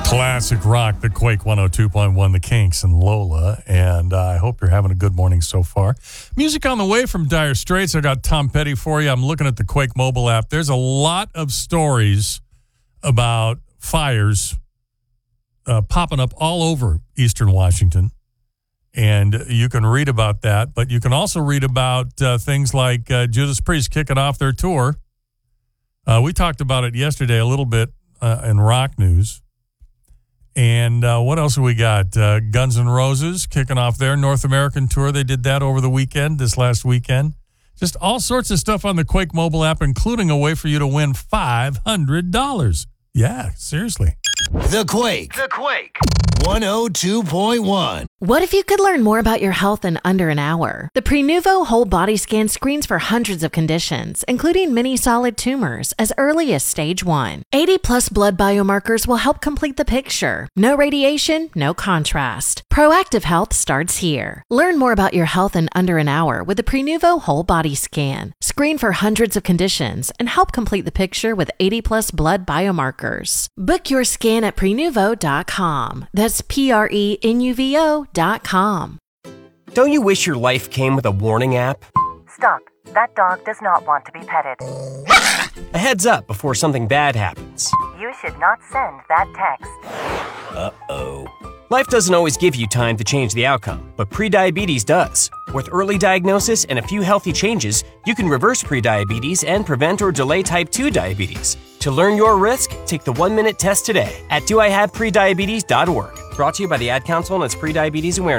Classic rock, the Quake 102.1, the Kinks, and Lola. And I hope you're having a good morning so far. Music on the way from Dire Straits. I got Tom Petty for you. I'm looking at the Quake mobile app. There's a lot of stories about fires popping up all over eastern Washington. And you can read about that. But you can also read about things like Judas Priest kicking off their tour. We talked about it yesterday a little bit in rock news. And what else have we got? Guns N' Roses kicking off their North American tour. They did that over the weekend, this last weekend. Just all sorts of stuff on the Quake mobile app, including a way for you to win $500. Yeah, seriously. The Quake. 102.1. What if you could learn more about your health in under an hour? The Prenuvo Whole Body Scan screens for hundreds of conditions, including many solid tumors, as early as stage 1. 80-plus blood biomarkers will help complete the picture. No radiation, no contrast. Proactive health starts here. Learn more about your health in under an hour with the Prenuvo Whole Body Scan. Screen for hundreds of conditions and help complete the picture with 80-plus blood biomarkers. Book your scan at Prenuvo.com. That's Prenuvo.com. Don't you wish your life came with a warning app? Stop. That dog does not want to be petted. A heads up before something bad happens. You should not send that text. Uh-oh. Life doesn't always give you time to change the outcome, but prediabetes does. With early diagnosis and a few healthy changes, you can reverse prediabetes and prevent or delay type 2 diabetes. To learn your risk, take the 1-minute test today at doihaveprediabetes.org. Brought to you by the Ad Council and its Prediabetes Awareness